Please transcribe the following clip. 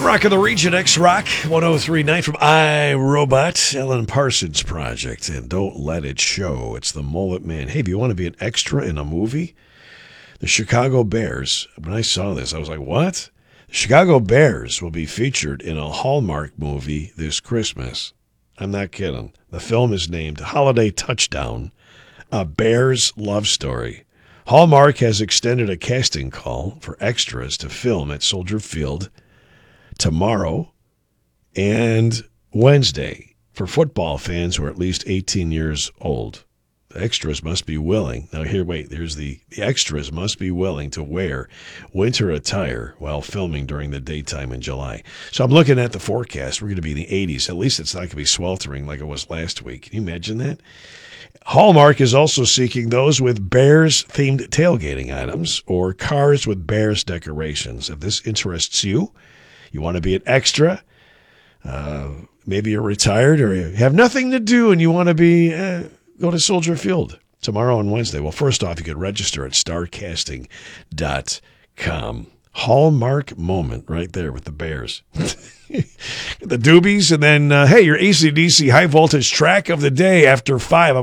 Rock of the Region, X-Rock, 103.9 from iRobot, Ellen Parsons Project, and Don't Let It Show. It's the Mullet Man. Hey, if you want to be an extra in a movie, the Chicago Bears, when I saw this, I was like, what? The Chicago Bears will be featured in a Hallmark movie this Christmas. I'm not kidding. The film is named Holiday Touchdown, a Bears love story. Hallmark has extended a casting call for extras to film at Soldier Field tomorrow and Wednesday for football fans who are at least 18 years old. The extras must be willing. Now here, wait, there's the extras must be willing to wear winter attire while filming during the daytime in July. So I'm looking at the forecast. We're going to be in the 80s. At least it's not going to be sweltering like it was last week. Can you imagine that? Hallmark is also seeking those with Bears-themed tailgating items or cars with Bears decorations. If this interests you, you want to be an extra, maybe you're retired or you have nothing to do and you want to be go to Soldier Field tomorrow and Wednesday. Well, first off, you could register at starcasting.com. Hallmark moment right there with the Bears. The Doobies, and then, hey, your AC/DC high voltage track of the day after 5.